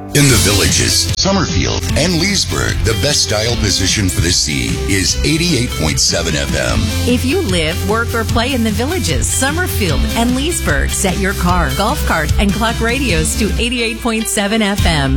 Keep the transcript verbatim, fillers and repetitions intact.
In the Villages, Summerfield, and Leesburg, the best style position for the sea is eighty-eight point seven F M. If you live, work, or play in the Villages, Summerfield, and Leesburg, set your car, golf cart, and clock radios to eighty-eight point seven F M.